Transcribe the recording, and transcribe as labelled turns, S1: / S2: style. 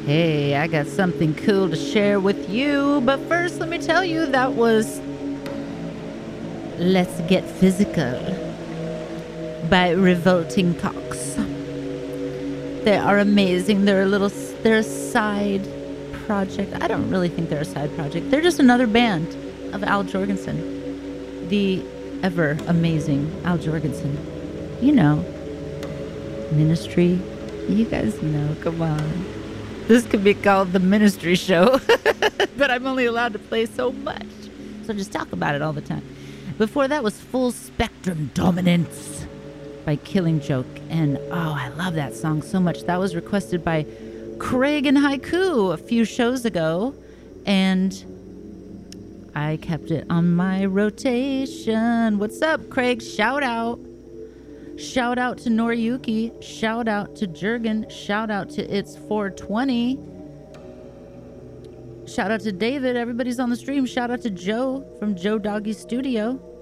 S1: Hey, I got something cool to share with you, but first let me tell you that was Let's Get Physical by Revolting Cocks. They are amazing. They're a side project. I don't really think they're a side project. They're just another band of Al Jourgensen, the ever amazing Al Jourgensen. You know, Ministry. You guys know, come on. This could be called the Ministry Show, but I'm only allowed to play so much. So just talk about it all the time. Before that was Full Spectrum Dominance by Killing Joke. And oh, I love that song so much. That was requested by Craig and Haiku a few shows ago. And I kept it on my rotation. What's up, Craig? Shout out. Shout out to Noriyuki. Shout out to Jurgen. Shout out to It's 420. Shout out to David. Everybody's on the stream. Shout out to Joe from Joe Doggy Studio.